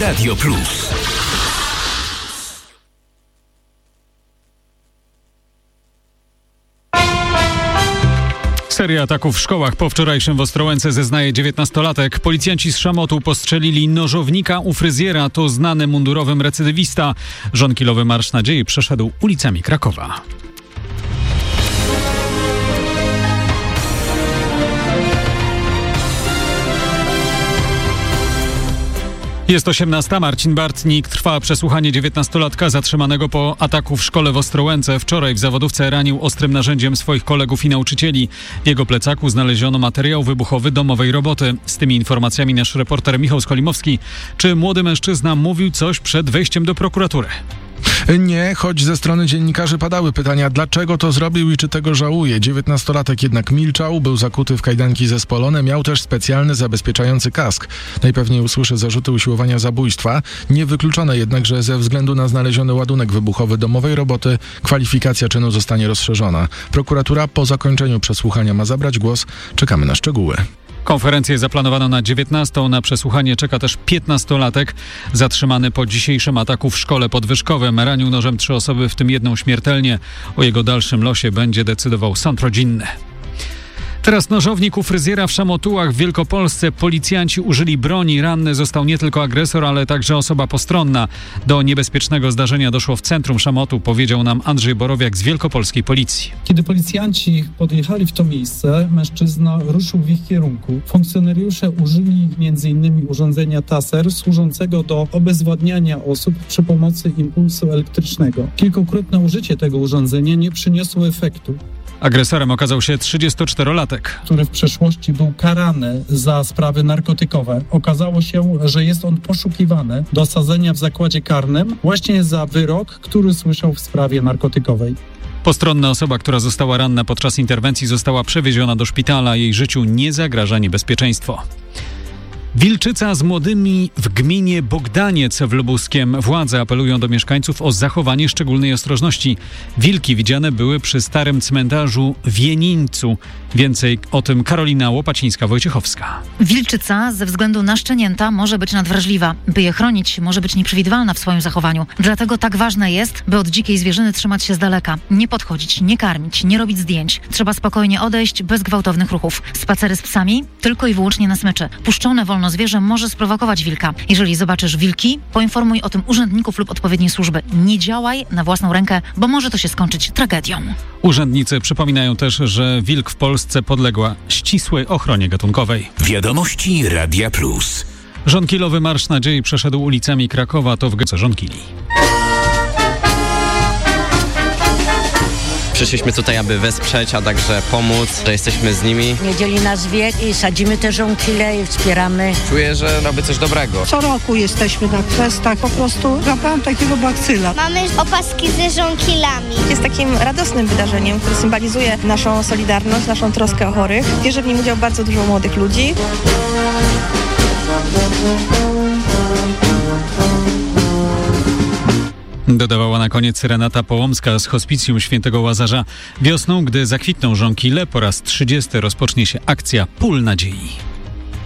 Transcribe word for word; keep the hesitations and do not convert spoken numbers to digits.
Radio Plus. Seria ataków w szkołach. Po wczorajszym w Ostrołęce zeznaje dziewiętnastolatek. Policjanci z Szamotu postrzelili nożownika u fryzjera. To znany mundurowym recydywista. Żonkilowy Marsz Nadziei przeszedł ulicami Krakowa. Jest osiemnasta. Marcin Bartnik. Trwa przesłuchanie dziewiętnastolatka zatrzymanego po ataku w szkole w Ostrołęce. Wczoraj w zawodówce ranił ostrym narzędziem swoich kolegów i nauczycieli. W jego plecaku znaleziono materiał wybuchowy domowej roboty. Z tymi informacjami nasz reporter Michał Skolimowski. Czy młody mężczyzna mówił coś przed wejściem do prokuratury? Nie, choć ze strony dziennikarzy padały pytania, dlaczego to zrobił i czy tego żałuje. dziewiętnastolatek jednak milczał, był zakuty w kajdanki zespolone, miał też specjalny zabezpieczający kask. Najpewniej usłyszy zarzuty usiłowania zabójstwa. Niewykluczone jednak, że ze względu na znaleziony ładunek wybuchowy domowej roboty kwalifikacja czynu zostanie rozszerzona. Prokuratura po zakończeniu przesłuchania ma zabrać głos. Czekamy na szczegóły. Konferencję zaplanowano na dziewiętnastą. Na przesłuchanie czeka też piętnastolatek. Zatrzymany po dzisiejszym ataku w szkole podwyżkowym. Ranił nożem trzy osoby, w tym jedną śmiertelnie. O jego dalszym losie będzie decydował sąd rodzinny. Teraz nożownik u fryzjera w Szamotułach w Wielkopolsce. Policjanci użyli broni. Ranny został nie tylko agresor, ale także osoba postronna. Do niebezpiecznego zdarzenia doszło w centrum Szamotu, powiedział nam Andrzej Borowiak z Wielkopolskiej Policji. Kiedy policjanci podjechali w to miejsce, mężczyzna ruszył w ich kierunku. Funkcjonariusze użyli między innymi urządzenia taser służącego do obezwładniania osób przy pomocy impulsu elektrycznego. Kilkukrotne użycie tego urządzenia nie przyniosło efektu. Agresorem okazał się trzydziestoczterolatek, który w przeszłości był karany za sprawy narkotykowe. Okazało się, że jest on poszukiwany do sadzenia w zakładzie karnym właśnie za wyrok, który słyszał w sprawie narkotykowej. Postronna osoba, która została ranna podczas interwencji, została przewieziona do szpitala. Jej życiu nie zagraża niebezpieczeństwo. Wilczyca z młodymi w gminie Bogdaniec w Lubuskiem. Władze apelują do mieszkańców o zachowanie szczególnej ostrożności. Wilki widziane były przy starym cmentarzu w Jenińcu. Więcej o tym Karolina Łopacińska-Wojciechowska. Wilczyca ze względu na szczenięta może być nadwrażliwa. By je chronić, może być nieprzewidywalna w swoim zachowaniu. Dlatego tak ważne jest, by od dzikiej zwierzyny trzymać się z daleka. Nie podchodzić, nie karmić, nie robić zdjęć. Trzeba spokojnie odejść, bez gwałtownych ruchów. Spacery z psami tylko i wyłącznie na smyczy. Puszczone wolno zwierzę może sprowokować wilka. Jeżeli zobaczysz wilki, poinformuj o tym urzędników lub odpowiednie służby. Nie działaj na własną rękę, bo może to się skończyć tragedią. Urzędnicy przypominają też, że wilk w Polsce podległa ścisłej ochronie gatunkowej. Wiadomości Radia Plus. Żonkilowy Marsz Nadziei przeszedł ulicami Krakowa, to w Gece Żonkili. Przyszliśmy tutaj, aby wesprzeć, a także pomóc, że jesteśmy z nimi. Nie dzieli nas wiek i sadzimy te żonkile i wspieramy. Czuję, że robię coś dobrego. Co roku jesteśmy na kwestach, po prostu złapałam takiego bakcyla. Mamy opaski ze żonkilami. Jest takim radosnym wydarzeniem, które symbolizuje naszą solidarność, naszą troskę o chorych. Bierze w nim udział bardzo dużo młodych ludzi. Dodawała na koniec Renata Połomska z Hospicjum Świętego Łazarza. Wiosną, gdy zakwitną żonkile, po raz trzydziesty rozpocznie się akcja Pól Nadziei.